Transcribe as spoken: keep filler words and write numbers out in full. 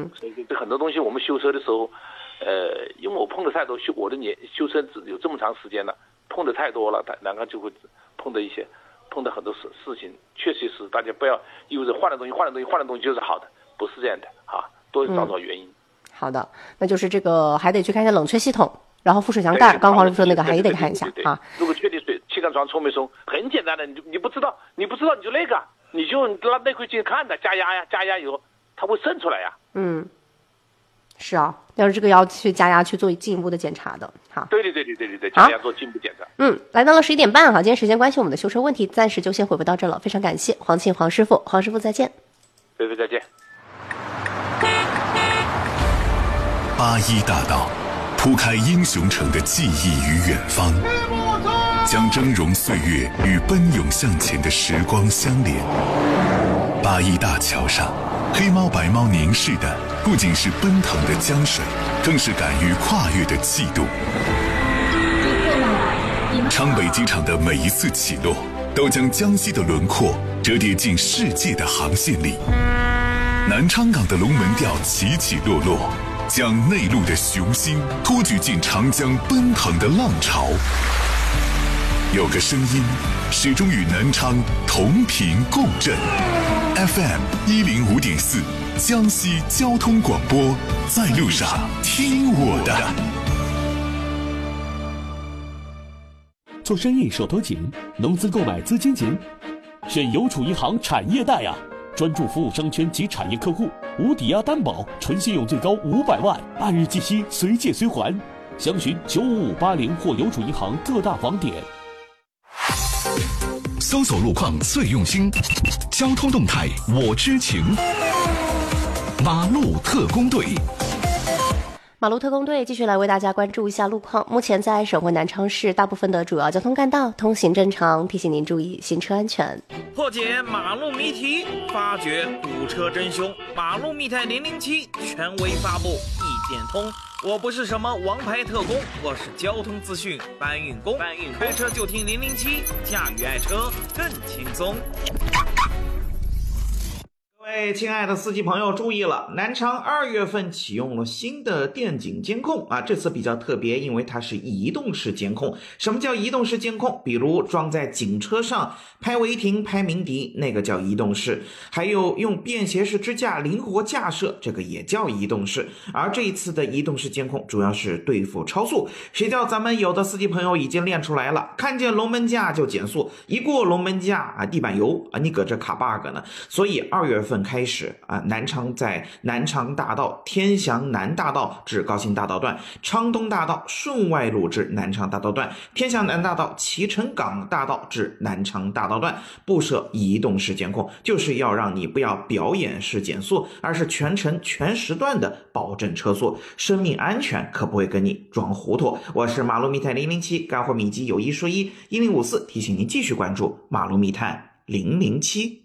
嗯，所以这很多东西我们修车的时候，呃，因为我碰的太多，修我的年修车只有这么长时间了，碰的太多了，然后就会碰到一些碰到很多事事情，确实是大家不要意味着换的东西换的东西换的东西就是好的，不是这样的啊，多找找原因。嗯、 好的，那就是这个还得去看一下冷却系统。然后副水箱盖，刚黄师傅说那个还得看一下啊。 如果确定水气缸窗冲没松，很简单的，你你不知道，你不知道你就那个，你就拉内窥镜看的，加压呀，加压以后它会渗出来呀。 嗯，是啊，要是这个要去加压去做进一步的检查的。好， 对对对对对对对，加压做进一步检查。 嗯，来到了十一点半哈，今天时间关系，我们的修车问题暂时就先回复到这了，非常感谢黄庆黄师傅，黄师傅再见。 菲菲再见。 八一大道。铺开英雄城的记忆与远方，将峥嵘岁月与奔涌向前的时光相连。八一大桥上，黑猫白猫凝视的不仅是奔腾的江水，更是敢于跨越的气度。昌北机场的每一次起落，都将江西的轮廓折叠进世界的航线里。南昌港的龙门吊起起落落，将内陆的雄心托举进长江奔腾的浪潮。有个声音始终与南昌同频共振 ，F M 一零五点四，江西交通广播，在路上听我的。 做生意手头紧，融资购买资金紧，选邮储银行产业贷啊！专注服务商圈及产业客户，无抵押担保，纯信用最高五百万，按日计息，随借随还。详询九五五八零或邮储银行各大网点。 搜索路况最用心，交通动态我知情。马路特工队。 马路特工队继续来为大家关注一下路况。目前在省会南昌市大部分的主要交通干道通行正常，提醒您注意行车安全。 破解马路谜题，发掘堵车真凶。马路密探零零七权威发布，意见通。我不是什么王牌特工，我是交通资讯搬运工。搬运工开车就听零零七，驾驭爱车更轻松。各位亲爱的司机朋友注意了，南昌二月份启用了新的电警监控啊，这次比较特别，因为它是移动式监控。什么叫移动式监控？比如装在警车上拍违停、拍鸣笛，那个叫移动式；还有用便携式支架灵活架设，这个也叫移动式。而这一次的移动式监控主要是对付超速，谁叫咱们有的司机朋友已经练出来了，看见龙门架就减速，一过龙门架啊，地板油啊，你搁这卡 bug 呢。所以二月份开始啊，南昌在南昌大道、天祥南大道至高新大道段、昌东大道顺外路至南昌大道段、天祥南大道脐橙港大道至南昌大道段布设移动式监控，就是要让你不要表演式减速，而是全程全时段的保证车速，生命安全可不会跟你装糊涂。我是马路密探零零七，干货秘籍有一说一，一零五四提醒您继续关注马路密探零零七。